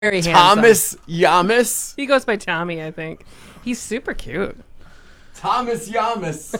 Very handsome. Thomas Yamas? He goes by Tommy, I think. He's super cute. Thomas Yamas.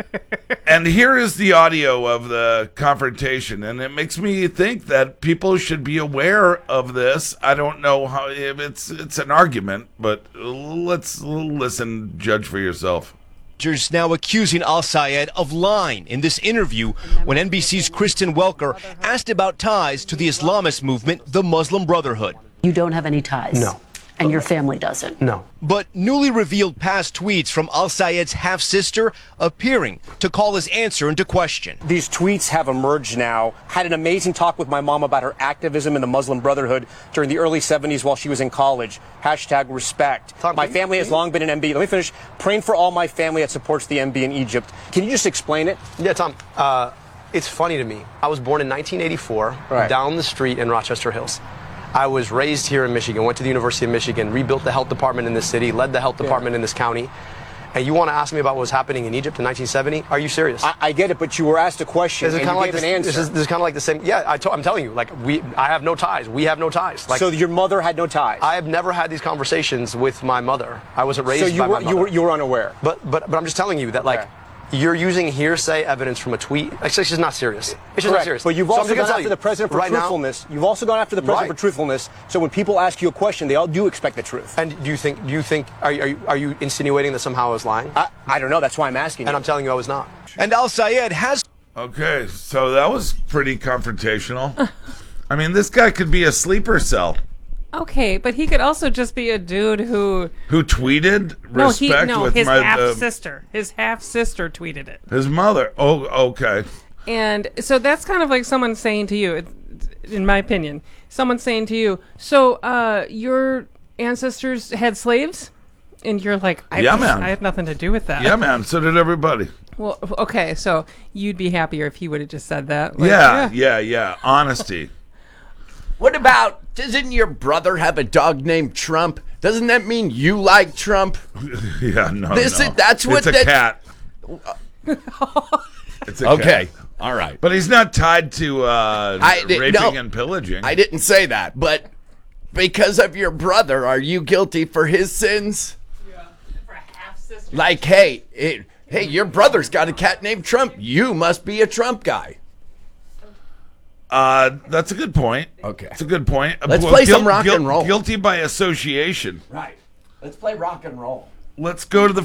And here is the audio of the confrontation, and it makes me think that people should be aware of this. I don't know how if it's an argument, but let's listen, judge for yourself. Now accusing Al Sayed of lying in this interview when NBC's Kristen Welker asked about ties to the Islamist movement, the Muslim Brotherhood. You don't have any ties? No. And your family doesn't? No. But newly revealed past tweets from Al Sayed's half-sister appearing to call his answer into question. These tweets have emerged now. Had an amazing talk with my mom about her activism in the Muslim Brotherhood during the early 70s while she was in college. #respect. My family has long been an MB. Let me finish. Praying for all my family that supports the MB in Egypt. Can you just explain it? Yeah, Tom. It's funny to me. I was born in 1984 down the street in Rochester Hills. I was raised here in Michigan, went to the University of Michigan, rebuilt the health department in this city, led the health department in this county. And you want to ask me about what was happening in Egypt in 1970? Are you serious? I get it, but you were asked a question and you gave an answer. This is kind of like the same. Yeah, I'm telling you, like I have no ties. We have no ties. Like, so your mother had no ties? I have never had these conversations with my mother. I wasn't raised by my mother. So you were unaware? But I'm just telling you that, like, you're using hearsay evidence from a tweet. It's just not serious. It's just not serious. But you've also gone after the president for truthfulness. You've also gone after the president for truthfulness. So when people ask you a question, they all do expect the truth. And do you think? Are you insinuating that somehow I was lying? I don't know. That's why I'm asking you. And I'm telling you I was not. And Al Sayed has. Okay, so that was pretty confrontational. I mean, this guy could be a sleeper cell. Okay, but he could also just be a dude who tweeted respect with his half-sister. His half-sister tweeted it. His mother. Oh, okay. And so that's kind of like someone saying to you, in my opinion, someone saying to you, so your ancestors had slaves? And you're like, I had nothing to do with that. Yeah, man, so did everybody. Well, okay, so you'd be happier if he would have just said that. Like, yeah. Honesty. What about, doesn't your brother have a dog named Trump? Doesn't that mean you like Trump? Yeah, no. That's what. It's a cat. It's a cat. Okay, all right. But he's not tied to raping and pillaging. I didn't say that, but because of your brother, are you guilty for his sins? Yeah, for a half-sister. Like, hey, your brother's got a cat named Trump. You must be a Trump guy. That's a good point. Okay. It's a good point. Let's play some rock and roll. Guilty by association. Right. Let's play rock and roll. Let's go to the